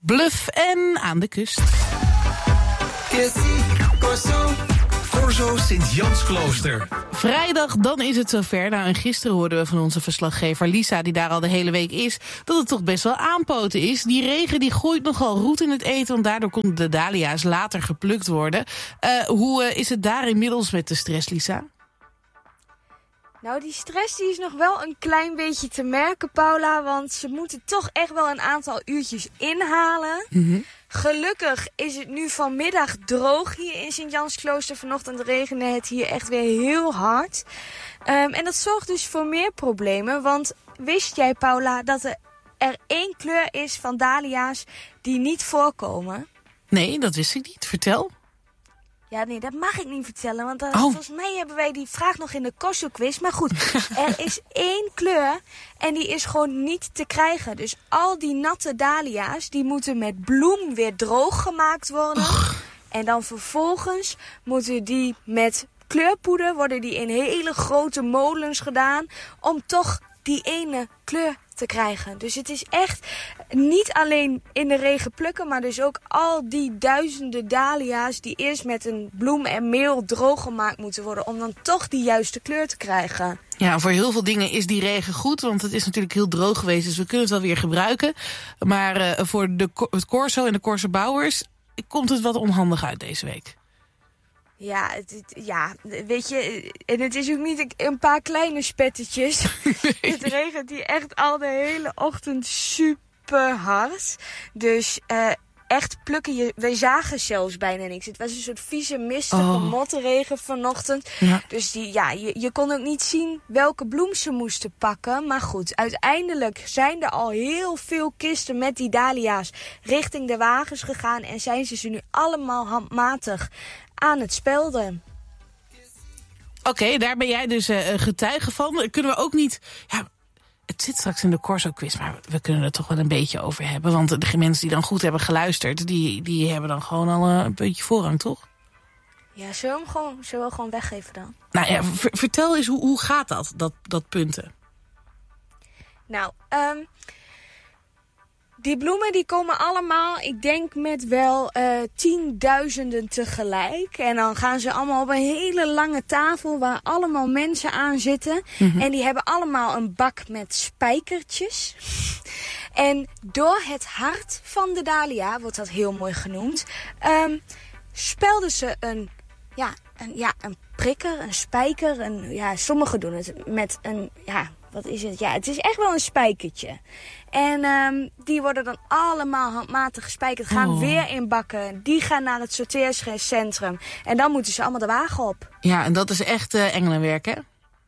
Bluff en Aan de Kust. Corso Sint-Jansklooster. Vrijdag, dan is het zover. Nou, en gisteren hoorden we van onze verslaggever Lisa, die daar al de hele week is, dat het toch best wel aanpoten is. Die regen die gooit nogal roet in het eten, want daardoor konden de dahlia's later geplukt worden. Hoe is het daar inmiddels met de stress, Lisa? Nou, die stress die is nog wel een klein beetje te merken, Paula. Want ze moeten toch echt wel een aantal uurtjes inhalen. Mm-hmm. Gelukkig is het nu vanmiddag droog hier in Sint-Jansklooster. Vanochtend regende het hier echt weer heel hard. En dat zorgt dus voor meer problemen. Want wist jij, Paula, dat er één kleur is van dahlia's die niet voorkomen? Nee, dat wist ik niet. Vertel. Ja, nee, dat mag ik niet vertellen, want volgens mij hebben wij die vraag nog in de Corso-quiz. Maar goed, er is één kleur en die is gewoon niet te krijgen. Dus al die natte dahlia's, die moeten met bloem weer droog gemaakt worden. En dan vervolgens moeten die met kleurpoeder, worden die in hele grote molens gedaan, om toch die ene kleur te krijgen. Dus het is echt niet alleen in de regen plukken, maar dus ook al die duizenden dahlia's die eerst met een bloem en meel droog gemaakt moeten worden om dan toch die juiste kleur te krijgen. Ja, voor heel veel dingen is die regen goed, want het is natuurlijk heel droog geweest, dus we kunnen het wel weer gebruiken. Maar voor het Corso en de Corsabouwers komt het wat onhandig uit deze week. Ja, weet je, en het is ook niet een paar kleine spettetjes. Nee. Het regent hier echt al de hele ochtend super hard. Dus echt plukken, wij zagen zelfs bijna niks. Het was een soort vieze, mistige mottenregen vanochtend. Ja. Dus je kon ook niet zien welke bloem ze moesten pakken. Maar goed, uiteindelijk zijn er al heel veel kisten met die dahlia's richting de wagens gegaan. En zijn ze nu allemaal handmatig aan het spelden. Oké, daar ben jij dus getuige van. Kunnen we ook niet... Ja, het zit straks in de Corso-quiz, maar we kunnen er toch wel een beetje over hebben. Want de mensen die dan goed hebben geluisterd, die hebben dan gewoon al een beetje voorrang, toch? Ja, zullen we gewoon weggeven dan? Nou ja, vertel eens, hoe gaat dat punten? Nou, die bloemen die komen allemaal, ik denk met wel 10.000 tegelijk. En dan gaan ze allemaal op een hele lange tafel waar allemaal mensen aan zitten. Mm-hmm. En die hebben allemaal een bak met spijkertjes. En door het hart van de dahlia, wordt dat heel mooi genoemd, spelden ze een prikker, een spijker. Sommigen doen het met een, wat is het? Ja, het is echt wel een spijkertje. En die worden dan allemaal handmatig gespijkerd. Gaan weer in bakken. Die gaan naar het sorteercentrum. En dan moeten ze allemaal de wagen op. Ja, en dat is echt engelenwerk, hè?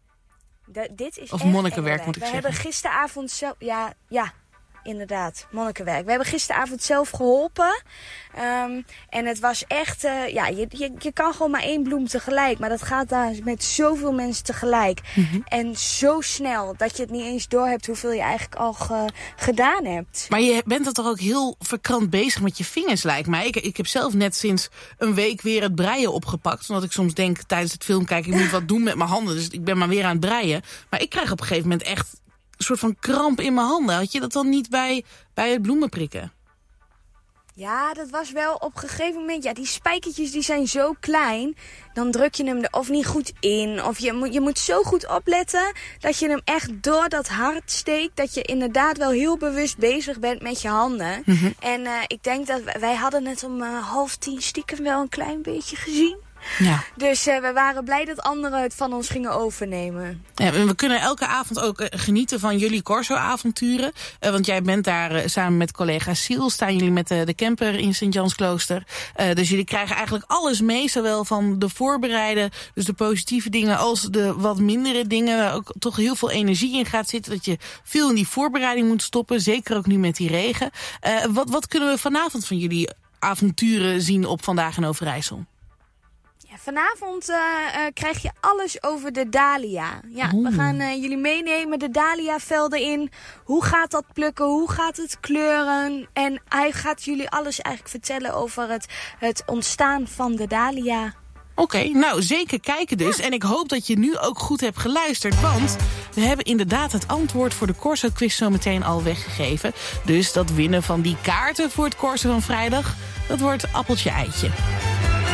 Dit is of echt monnikenwerk, moet ik zeggen. We hebben gisteravond zelf... Ja, inderdaad, monnikenwerk. We hebben gisteravond zelf geholpen. En het was echt... je kan gewoon maar één bloem tegelijk. Maar dat gaat daar met zoveel mensen tegelijk. Mm-hmm. En zo snel dat je het niet eens doorhebt hoeveel je eigenlijk al gedaan hebt. Maar je bent er toch ook heel verkrant bezig met je vingers, lijkt mij. Ik heb zelf net sinds een week weer het breien opgepakt. Omdat ik soms denk tijdens het film kijken, ik moet wat doen met mijn handen. Dus ik ben maar weer aan het breien. Maar ik krijg op een gegeven moment echt een soort van kramp in mijn handen. Had je dat dan niet bij het bloemen prikken? Ja, dat was wel op een gegeven moment... Ja, die spijkertjes die zijn zo klein. Dan druk je hem er of niet goed in. Of je moet zo goed opletten dat je hem echt door dat hart steekt. Dat je inderdaad wel heel bewust bezig bent met je handen. Mm-hmm. En ik denk dat wij hadden het om 9:30 stiekem wel een klein beetje gezien. Ja. Dus we waren blij dat anderen het van ons gingen overnemen. Ja, we kunnen elke avond ook genieten van jullie Corso-avonturen. Want jij bent daar samen met collega Siel. Staan jullie met de camper in Sint-Jansklooster. Dus jullie krijgen eigenlijk alles mee. Zowel van de voorbereiden, dus de positieve dingen, als de wat mindere dingen. Waar ook toch heel veel energie in gaat zitten. Dat je veel in die voorbereiding moet stoppen. Zeker ook nu met die regen. Wat kunnen we vanavond van jullie avonturen zien op Vandaag in Overijssel? Ja, vanavond krijg je alles over de dahlia. Ja, we gaan jullie meenemen de dahliavelden in. Hoe gaat dat plukken? Hoe gaat het kleuren? En hij gaat jullie alles eigenlijk vertellen over het ontstaan van de dahlia. Oké, nou zeker kijken dus. En ik hoop dat je nu ook goed hebt geluisterd. Want we hebben inderdaad het antwoord voor de Corso-quiz zo meteen al weggegeven. Dus dat winnen van die kaarten voor het Corso van vrijdag, dat wordt appeltje-eitje.